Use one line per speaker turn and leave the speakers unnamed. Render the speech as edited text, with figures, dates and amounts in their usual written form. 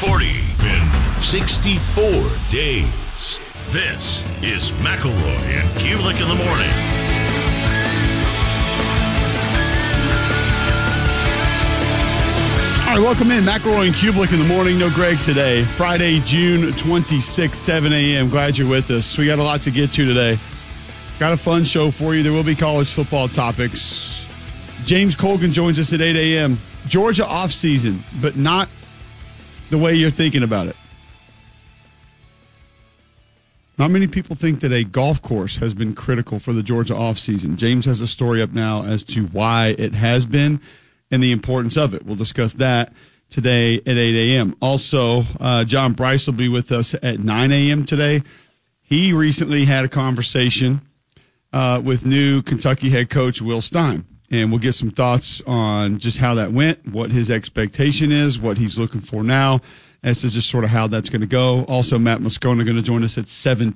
40 in 64 days. This is McElroy and Kulik in the morning.
All right, welcome in. McElroy and Kulik in the morning. No Greg today. Friday, June 26th, 7 a.m. Glad you're with us. We got a lot to get to today. Got a fun show for you. There will be college football topics. James Colgan joins us at 8 a.m. Georgia offseason, but not the way you're thinking about it. Not many people think that a golf course has been critical for the Georgia offseason. James has a story up now as to why it has been and the importance of it. We'll discuss that today at 8 a.m. Also, John Bryce will be with us at 9 a.m. today. He recently had a conversation with new Kentucky head coach Will Stein. And we'll get some thoughts on just how that went, what his expectation is, what he's looking for now, as to just sort of how that's going to go. Also, Matt Moscona going to join us at 7:20